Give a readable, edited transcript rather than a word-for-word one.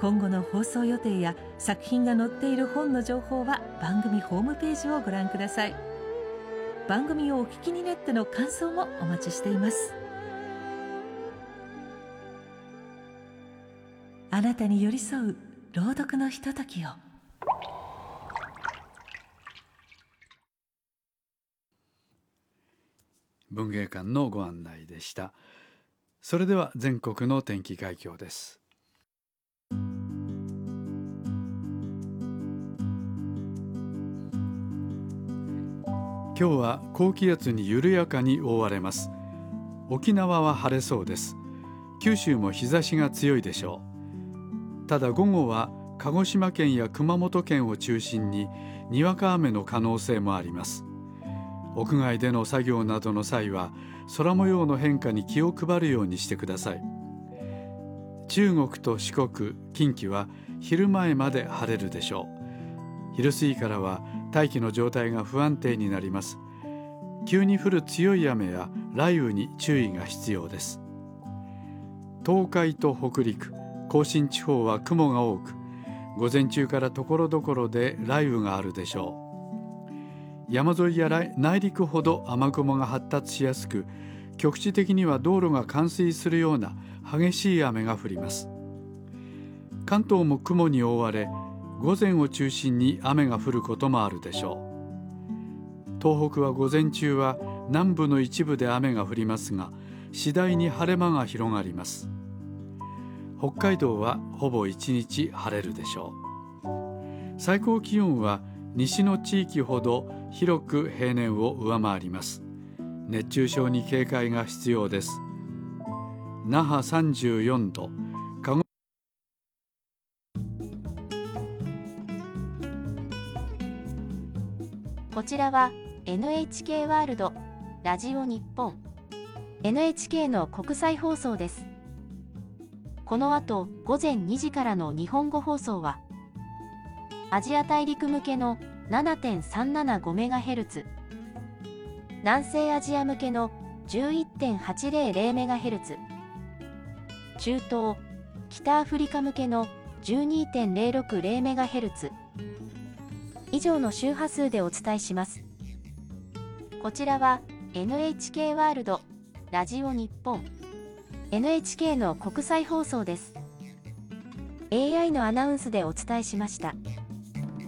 今後の放送予定や作品が載っている本の情報は番組ホームページをご覧ください。番組をお聞きになっての感想もお待ちしています。あなたに寄り添う朗読のひとときを。 文芸館のご案内でした。それでは全国の天気概況です。今日は高気圧に緩やかに覆われます。沖縄は晴れそうです。九州も日差しが強いでしょう。ただ午後は鹿児島県や熊本県を中心ににわか雨の可能性もあります。屋外での作業などの際は空模様の変化に気を配るようにしてください。中国と四国、近畿は昼前まで晴れるでしょう。昼過ぎからは大気の状態が不安定になります。急に降る強い雨や雷雨に注意が必要です。東海と北陸、甲信地方は雲が多く、午前中からところどころで雷雨があるでしょう。山沿いや内陸ほど雨雲が発達しやすく、局地的には道路が冠水するような激しい雨が降ります。関東も雲に覆われ、午前を中心に雨が降ることもあるでしょう。東北は午前中は南部の一部で雨が降りますが、次第に晴れ間が広がります。北海道はほぼ一日晴れるでしょう。最高気温は西の地域ほど広く平年を上回ります。熱中症に警戒が必要です。那覇34度、 こちらは NHK ワールドラジオ日本 NHK の国際放送です。この後午前2時からの日本語放送はアジア大陸向けの 7.375MHz、 南西アジア向けの 11.800MHz、 中東・北アフリカ向けの 12.060MHz 以上の周波数でお伝えします。こちらは NHK ワールドラジオ日本 NHK の国際放送です。 AI のアナウンスでお伝えしました。